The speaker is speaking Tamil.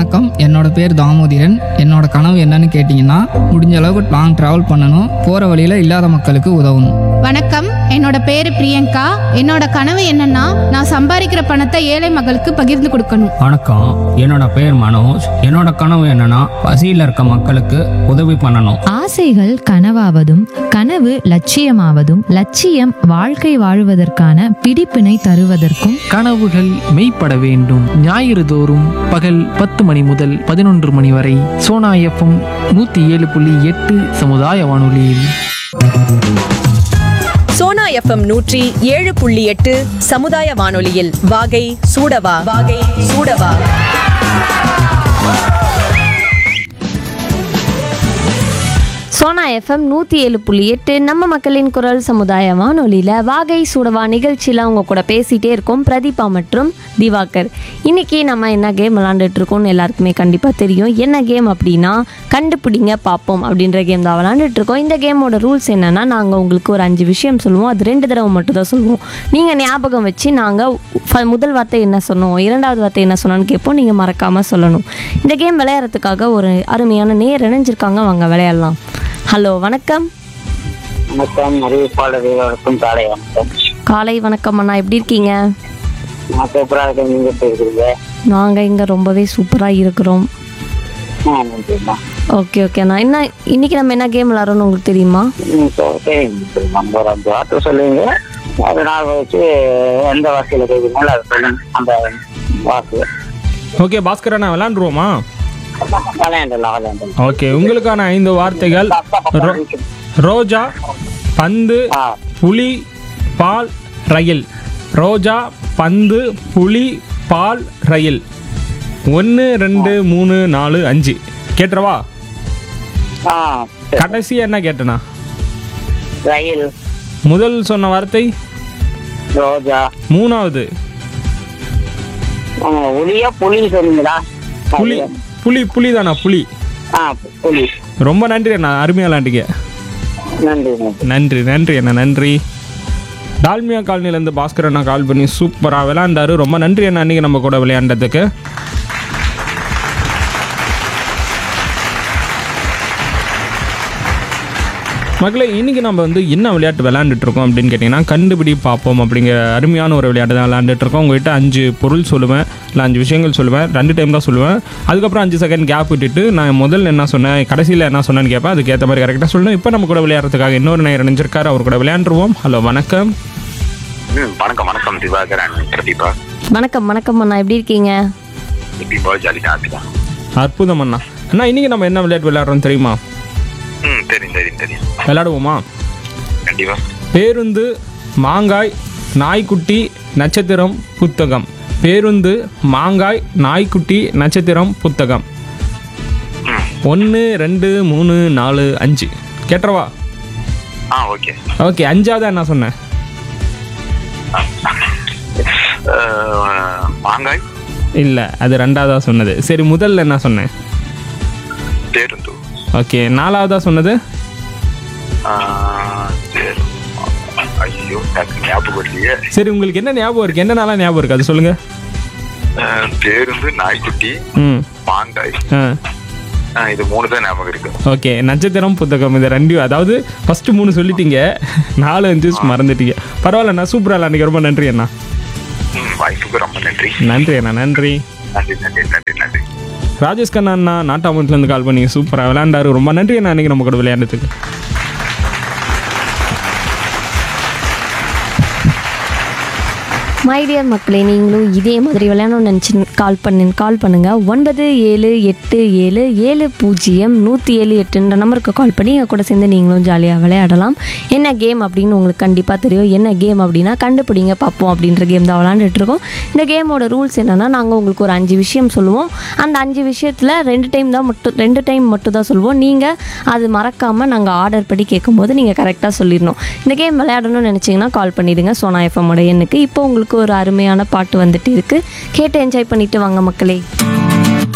வணக்கம், என்னோட பேர் தாமோதிரன். என்னோட கனவு என்னன்னு கேட்டிங்கன்னா, முடிஞ்ச அளவுக்கு லாங் ட்ராவல் பண்ணணும், போகிற வழியில் இல்லாத மக்களுக்கு உதவணும். வணக்கம், என்னோட பேரு பிரியங்கா. என்னோட கனவு என்னன்னா, நான் சம்பாதிக்கிற பணத்தை ஏழை மக்களுக்கு பகிர்ந்து கொடுக்கணும். வணக்கம், என்னோட பேர் மனோஜ். என்னோட கனவு என்னன்னா பசியில் இருக்க மக்களுக்கு உதவி பண்ணணும். ஆசைகள் கனவாவதும் கனவு லட்சியமாவதும் லட்சியம் வாழ்க்கை வாழுவதற்கான பிடிப்பினை தருவதற்கும் கனவுகள் மெய்ப்பட வேண்டும். ஞாயிறு தோறும் பகல் 10 மணி முதல் 11 மணி வரை சோனா எஃப்எம் 107.8 சமுதாய வானொலியில். சோனா எஃப்எம் 107.8 சமுதாய வானொலியில் வாகை சூடவா வாகை சூடவா. சோனா எஃப்எம் 107.8 நம்ம மக்களின் குரல் சமுதாய வானொலியில் வாகை சூடவா நிகழ்ச்சியில் அவங்க கூட பேசிகிட்டே இருக்கோம் பிரதீபா மற்றும் திவாகர். இன்றைக்கி நம்ம என்ன கேம் விளாண்டுட்ருக்கோம்னு எல்லாருக்குமே கண்டிப்பாக தெரியும். என்ன கேம் அப்படின்னா கண்டுபிடிங்க பார்ப்போம் அப்படின்ற கேம் தான் விளாண்டுட்ருக்கோம். இந்த கேமோட ரூல்ஸ் என்னென்னா, நாங்கள் உங்களுக்கு ஒரு 5 விஷயம் சொல்லுவோம், அது 2 தடவை மட்டும் தான் சொல்லுவோம். நீங்கள் ஞாபகம் வச்சு நாங்கள் முதல் வார்த்தை என்ன சொன்னோம், 2வது வார்த்தை என்ன சொன்னோன்னு கேட்போம், நீங்கள் மறக்காமல் சொல்லணும். இந்த கேம் விளையாடுறதுக்காக ஒரு அருமையான நேர் இணைஞ்சிருக்காங்க, வாங்க விளையாடலாம். ஹலோ, வணக்கம். வணக்கம், அறிவிப்பாளர் வணக்கம், காலை வணக்கம். காலை வணக்கம் அண்ணா, எப்படி இருக்கீங்க? நான் சூப்பராக இருக்கேன். நீங்க எப்படி இருக்கிறீங்க? நாங்கள் இங்கே ரொம்பவே சூப்பராக இருக்கிறோம். ஓகே அண்ணா, என்ன இன்னைக்கு நம்ம என்ன கேம் விளாட்றோன்னு உங்களுக்கு தெரியுமா? நம்ம ஒரு 5 வார்த்தை சொல்லுவீங்க, அது நாள் வச்சு எந்த வார்த்தையில கேட்குறீங்களோ அதை சொல்லுங்க. அந்த வார்த்தை. ஓகே பாஸ்கர் அண்ணா, விளாண்டுருவோமா? விளையாண்டலாம். ஓகே, உங்களுக்கான 5 வார்த்தைகள்: ரோஜா, பந்து, புலி, பால், ரயில். ரோஜா, பந்து, புலி, பால், ரயில். 1 2 3 4 5 கேட்டுறவா? கடைசி என்ன கேட்டனா? ரயில். முதல் சொன்ன வார்த்தை ரோஜா. 3வது புலியா புலி சொன்னீங்களா? புலி. புலி புலி தானா? புலி. புலி. ரொம்ப நன்றி அண்ணா, அருமையாக விளாண்டிங்க. நன்றி நன்றி நன்றி அண்ணா, நன்றி. டால்மியா காலனிலேருந்து பாஸ்கர் அண்ணா கால் பண்ணி சூப்பராக விளையாண்டாரு. ரொம்ப நன்றி அண்ணா, அன்றைக்கி நம்ம கூட விளையாண்டதுக்கு. மக்களே, இன்றைக்கி நம்ம என்ன விளையாட்டு விளையாண்டுட்ருக்கோம் அப்படின்னு கேட்டிங்கன்னா, கண்டுபிடி பார்ப்போம் அப்படிங்கிற அருமையான ஒரு விளையாட்டு தான் விளையாண்டுட்ருக்கோம். உங்கள்கிட்ட 5 பொருள் சொல்லுவேன், இல்லை 5 விஷயங்கள் சொல்லுவேன். 2 டைம் தான் சொல்லுவேன். அதுக்கப்புறம் 5 செகண்ட் கேப் விட்டுட்டு நான் முதல்ல என்ன சொன்னேன், கடைசியில் என்ன சொன்னேன்னு கேட்பேன். அதுக்கேற்ற மாதிரி கரெக்டாக சொல்லணும். இப்போ நம்ம கூட விளையாடுறதுக்காக இன்னொரு நேரம் நினைஞ்சிருக்காரு, அவர் கூட விளையாண்டுருவோம். ஹலோ, வணக்கம். வணக்கம் வணக்கம் திவாகர் அண்ட் பிரதீபா. வணக்கம் அண்ணா, எப்படி இருக்கீங்க? அற்புதம் அண்ணா. அண்ணா, இன்னைக்கு நம்ம என்ன விளையாட்டு விளையாடுறோம் தெரியுமா? தெரியும். விளையாடுவோமா? கண்டிப்பா. பேருந்து, மாங்காய், நாய்க்குட்டி, நட்சத்திரம், புத்தகம். பேருந்து, மாங்காய், நாய்க்குட்டி, நட்சத்திரம், புத்தகம். 1 2 3 4 5 கேட்டுறவா? ஓகே. 5வது என்ன சொன்னேன்? மாங்காய். இல்லை, அது 2வதா சொன்னது. சரி, முதல்ல என்ன சொன்னேன்? பேருந்து. ஓகே, 4வதா சொன்னது? ஐயோ, ஞாபகம் இல்லையே. சரி, உங்களுக்கு என்ன ஞாபகம் இருக்கு? என்ன நாளா ஞாபகம் இருக்கு, அது சொல்லுங்க. பேருந்து, நாய்க்குட்டி, மாங்காய், இது 3 தான் ஞாபகம் இருக்கு. ஓகே, நட்சத்திரம், புத்தகம், இது 2. அதாவது ஃபர்ஸ்ட் 3 சொல்லிட்டீங்க, 4 5 மறந்துட்டீங்க. பரவாயில்ல அண்ணா, சூப்பரா விளையாண்டிங்க. ரொம்ப நன்றி அண்ணா. வாய்ப்புக்கு ரொம்ப நன்றி. நன்றி அண்ணா, நன்றி. நன்றி. ராஜேஷ் கண்ணா அண்ணா நாட்டாமத்துலேருந்து கால் பண்ணி சூப்பராக விளையாண்டாரு. ரொம்ப நன்றி அண்ணா, அன்றைக்கி நம்ம கூட விளையாண்டதுக்கு. மை டியர் மக்களே, நீங்களும் இதே மாதிரி விளையாடணும்னு நினச்சி கால் பண்ணுங்கள். 9777070178 நம்பருக்கு கால் பண்ணி எங்கள் கூட சேர்ந்து நீங்களும் ஜாலியாக விளையாடலாம். என்ன கேம் அப்படின்னு உங்களுக்கு கண்டிப்பாக தெரியும். என்ன கேம் அப்படின்னா கண்டுபிடிங்க பார்ப்போம் அப்படின்ற கேம் தான் விளையாண்டுட்ருக்கோம். இந்த கேமோட ரூல்ஸ் என்னென்னா, நாங்கள் உங்களுக்கு ஒரு 5 விஷயம் சொல்லுவோம். அந்த 5 விஷயத்தில் 2 டைம் மட்டும் தான் சொல்லுவோம். நீங்கள் அது மறக்காமல் நாங்கள் ஆர்டர் படி கேட்கும்போது நீங்கள் கரெக்டாக சொல்லிடணும். இந்த கேம் விளையாடணும்னு நினச்சிங்கன்னா கால் பண்ணிவிடுங்க சோனா எஃப்எம்மோட எண்ணுக்கு. இப்போ உங்களுக்கு ஒரு அருமையான பாட்டு வந்துட்டு இருக்கு, கேட்டு என்ஜாய் பண்ணிட்டு வாங்க மக்களே.